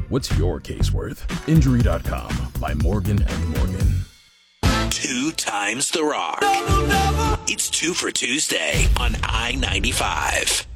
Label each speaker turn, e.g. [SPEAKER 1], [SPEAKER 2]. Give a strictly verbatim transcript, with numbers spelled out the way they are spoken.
[SPEAKER 1] What's your case worth? Injury dot com by Morgan and Morgan.
[SPEAKER 2] Two times the rock. It's two for Tuesday on I ninety-five.